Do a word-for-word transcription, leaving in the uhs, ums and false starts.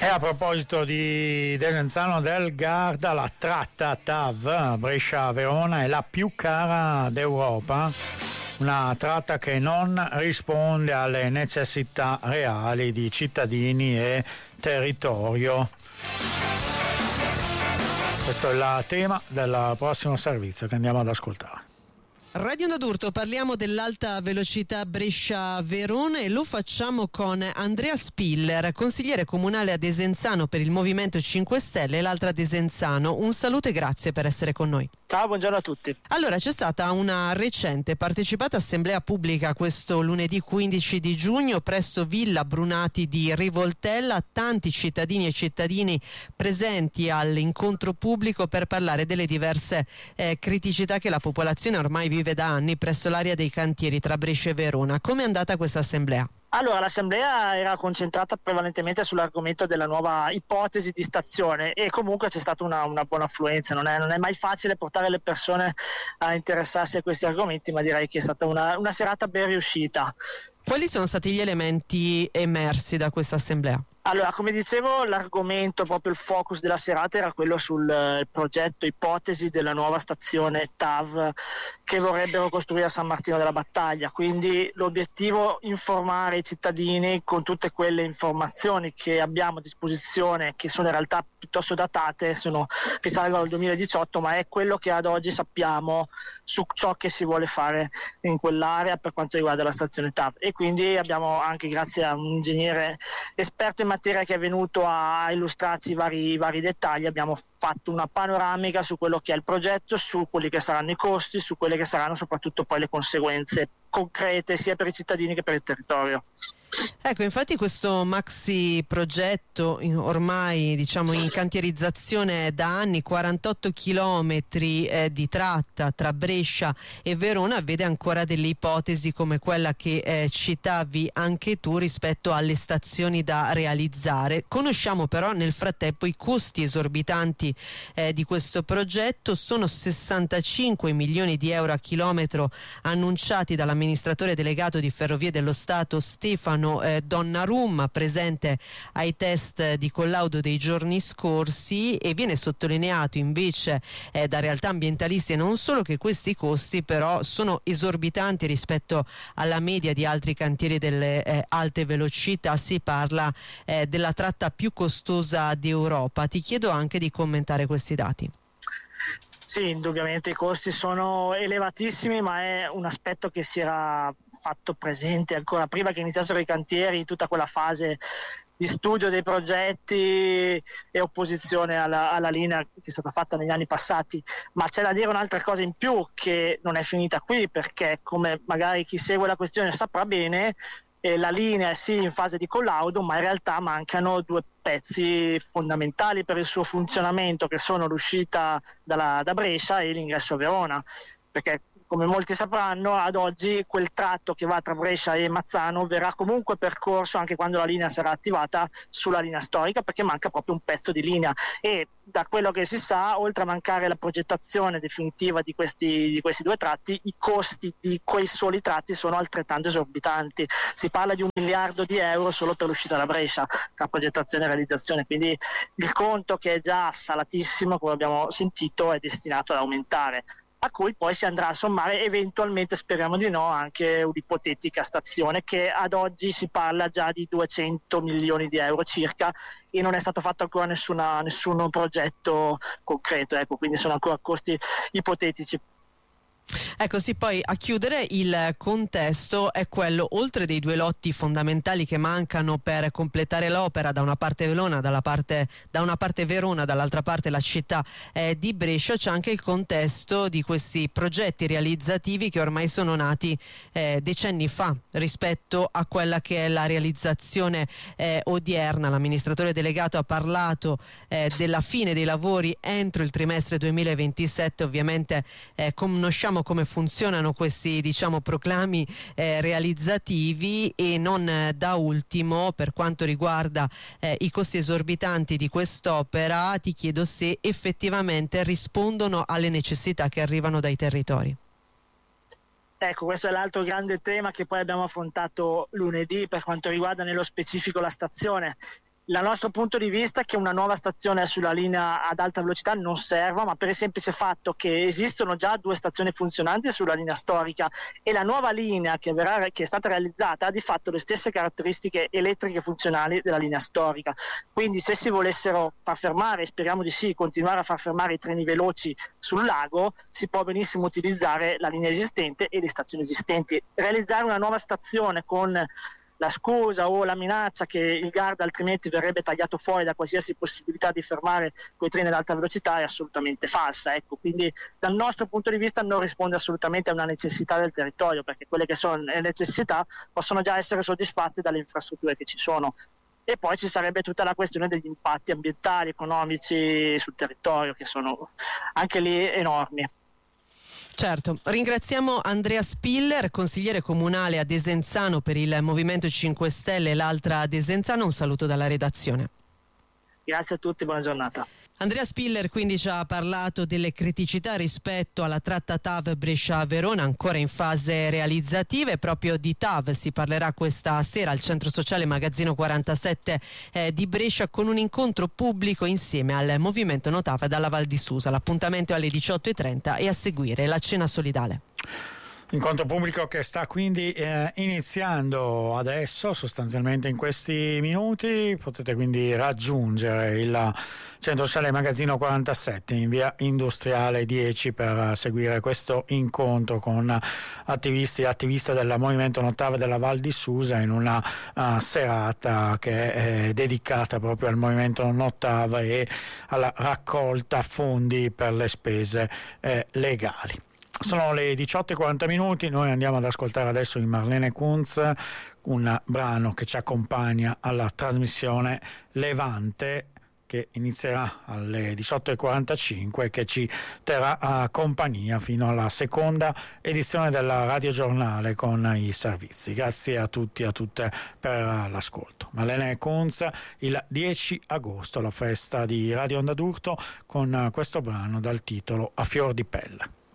E a proposito di Desenzano del Garda, la tratta T A V Brescia-Verona è la più cara d'Europa, una tratta che non risponde alle necessità reali di cittadini e territorio. Questo è il tema del prossimo servizio che andiamo ad ascoltare. Radio Onda d'Urto, parliamo dell'alta velocità Brescia-Verona e lo facciamo con Andrea Spiller, consigliere comunale a Desenzano per il Movimento cinque Stelle e l'altra Desenzano. Un saluto e grazie per essere con noi. Ciao, buongiorno a tutti. Allora, c'è stata una recente partecipata assemblea pubblica questo lunedì quindici di giugno presso Villa Brunati di Rivoltella, tanti cittadini e cittadini presenti all'incontro pubblico per parlare delle diverse eh, criticità che la popolazione ormai vive da anni presso l'area dei cantieri tra Brescia e Verona. Come è andata questa assemblea? Allora, l'assemblea era concentrata prevalentemente sull'argomento della nuova ipotesi di stazione e comunque c'è stata una, una buona affluenza. Non è, non è mai facile portare le persone a interessarsi a questi argomenti, ma direi che è stata una, una serata ben riuscita. Quali sono stati gli elementi emersi da questa assemblea? Allora, come dicevo, l'argomento, proprio il focus della serata era quello sul eh, progetto ipotesi della nuova stazione T A V che vorrebbero costruire a San Martino della Battaglia. Quindi l'obiettivo è informare i cittadini con tutte quelle informazioni che abbiamo a disposizione, che sono in realtà piuttosto datate, sono, risalgono al duemiladiciotto, ma è quello che ad oggi sappiamo su ciò che si vuole fare in quell'area per quanto riguarda la stazione T A V. E quindi abbiamo, anche grazie a un ingegnere esperto in materia che è venuto a illustrarci i vari, i vari dettagli, abbiamo fatto una panoramica su quello che è il progetto, su quelli che saranno i costi, su quelle che saranno soprattutto poi le conseguenze concrete sia per i cittadini che per il territorio. Ecco, infatti questo maxi progetto ormai diciamo in cantierizzazione da anni, quarantotto chilometri eh, di tratta tra Brescia e Verona, vede ancora delle ipotesi come quella che eh, citavi anche tu rispetto alle stazioni da realizzare. Conosciamo però nel frattempo i costi esorbitanti eh, di questo progetto. Sono sessantacinque milioni di euro a chilometro annunciati dall'amministratore delegato di Ferrovie dello Stato Stefano Eh, Donnarumma, presente ai test di collaudo dei giorni scorsi, e viene sottolineato invece eh, da realtà ambientalisti e non solo che questi costi però sono esorbitanti rispetto alla media di altri cantieri delle eh, alte velocità. Si parla eh, della tratta più costosa d'Europa. Ti chiedo anche di commentare questi dati. Sì, indubbiamente i costi sono elevatissimi, ma è un aspetto che si era fatto presente ancora prima che iniziassero i cantieri, tutta quella fase di studio dei progetti e opposizione alla, alla linea che è stata fatta negli anni passati. Ma c'è da dire un'altra cosa in più, che non è finita qui, perché come magari chi segue la questione saprà bene, eh, la linea è sì in fase di collaudo, ma in realtà mancano due pezzi fondamentali per il suo funzionamento, che sono l'uscita dalla, da Brescia e l'ingresso a Verona, perché come molti sapranno ad oggi quel tratto che va tra Brescia e Mazzano verrà comunque percorso anche quando la linea sarà attivata sulla linea storica, perché manca proprio un pezzo di linea. E da quello che si sa, oltre a mancare la progettazione definitiva di questi, di questi due tratti, i costi di quei soli tratti sono altrettanto esorbitanti. Si parla di un miliardo di euro solo per l'uscita da Brescia tra progettazione e realizzazione, quindi il conto, che è già salatissimo come abbiamo sentito, è destinato ad aumentare, a cui poi si andrà a sommare eventualmente, speriamo di no, anche un'ipotetica stazione, che ad oggi si parla già di duecento milioni di euro circa, e non è stato fatto ancora nessuna, nessun progetto concreto, ecco, quindi sono ancora costi ipotetici. Ecco sì, poi a chiudere il contesto è quello, oltre dei due lotti fondamentali che mancano per completare l'opera, da una parte Verona, dalla parte, da una parte Verona, dall'altra parte la città eh, di Brescia, c'è anche il contesto di questi progetti realizzativi che ormai sono nati eh, decenni fa rispetto a quella che è la realizzazione eh, odierna. L'amministratore delegato ha parlato eh, della fine dei lavori entro il trimestre duemilaventisette. Ovviamente eh, conosciamo come funzionano questi diciamo proclami eh, realizzativi, e non eh, da ultimo, per quanto riguarda eh, i costi esorbitanti di quest'opera, ti chiedo se effettivamente rispondono alle necessità che arrivano dai territori. Ecco, questo è l'altro grande tema che poi abbiamo affrontato lunedì per quanto riguarda nello specifico la stazione. Il nostro punto di vista è che una nuova stazione sulla linea ad alta velocità non serva, ma per il semplice fatto che esistono già due stazioni funzionanti sulla linea storica e la nuova linea che, verrà, che è stata realizzata ha di fatto le stesse caratteristiche elettriche funzionali della linea storica. Quindi se si volessero far fermare, speriamo di sì, continuare a far fermare i treni veloci sul lago, si può benissimo utilizzare la linea esistente e le stazioni esistenti. Realizzare una nuova stazione con la scusa o la minaccia che il guard altrimenti verrebbe tagliato fuori da qualsiasi possibilità di fermare quei treni ad alta velocità è assolutamente falsa. Ecco, quindi dal nostro punto di vista non risponde assolutamente a una necessità del territorio, perché quelle che sono le necessità possono già essere soddisfatte dalle infrastrutture che ci sono. E poi ci sarebbe tutta la questione degli impatti ambientali, economici sul territorio, che sono anche lì enormi. Certo, ringraziamo Andrea Spiller, consigliere comunale a Desenzano per il Movimento cinque Stelle e l'altra a Desenzano. Un saluto dalla redazione. Grazie a tutti, buona giornata. Andrea Spiller quindi ci ha parlato delle criticità rispetto alla tratta T A V Brescia-Verona, ancora in fase realizzativa, e proprio di T A V si parlerà questa sera al Centro Sociale Magazzino quarantasette eh, di Brescia, con un incontro pubblico insieme al Movimento No T A V dalla Val di Susa. L'appuntamento è alle diciotto e trenta e a seguire la cena solidale. Incontro pubblico che sta quindi eh, iniziando adesso, sostanzialmente in questi minuti. Potete quindi raggiungere il Centro Sociale Magazzino quarantasette in via Industriale dieci per seguire questo incontro con attivisti e attiviste del Movimento No T A V della Val di Susa, in una uh, serata che è dedicata proprio al Movimento No T A V e alla raccolta fondi per le spese eh, legali. Sono le diciotto e quaranta minuti, noi andiamo ad ascoltare adesso in Marlene Kunz un brano che ci accompagna alla trasmissione Levante, che inizierà alle diciotto e quarantacinque e che ci terrà a compagnia fino alla seconda edizione della Radio Giornale con i servizi. Grazie a tutti e a tutte per l'ascolto. Marlene Kunz, il dieci agosto, la festa di Radio Onda d'Urto, con questo brano dal titolo A fior di pelle.